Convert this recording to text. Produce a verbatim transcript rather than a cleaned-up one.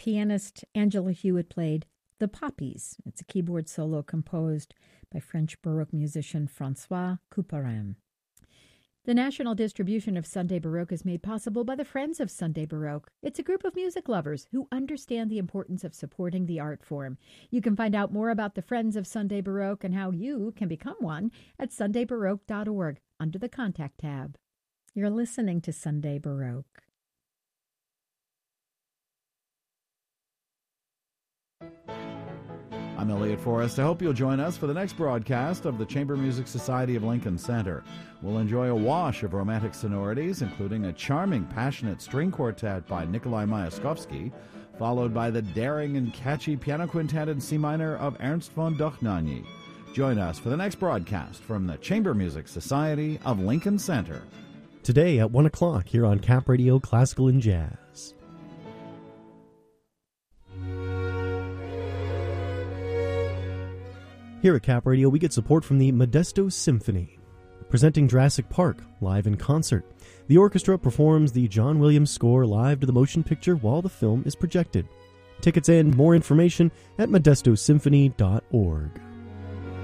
pianist Angela Hewitt played The Poppies. It's a keyboard solo composed by French Baroque musician Francois Couperin. The national distribution of Sunday Baroque is made possible by the Friends of Sunday Baroque. It's a group of music lovers who understand the importance of supporting the art form. You can find out more about the Friends of Sunday Baroque and how you can become one at sunday baroque dot org under the Contact tab. You're listening to Sunday Baroque. I'm Elliot Forrest. I hope you'll join us for the next broadcast of the Chamber Music Society of Lincoln Center. We'll enjoy a wash of romantic sonorities, including a charming, passionate string quartet by Nikolai Myaskovsky, followed by the daring and catchy piano quintet in C minor of Ernst von Dochnany. Join us for the next broadcast from the Chamber Music Society of Lincoln Center. Today at one o'clock here on Cap Radio Classical and Jazz. Here at Cap Radio, we get support from the Modesto Symphony, presenting Jurassic Park live in concert. The orchestra performs the John Williams score live to the motion picture while the film is projected. Tickets and more information at modesto symphony dot org.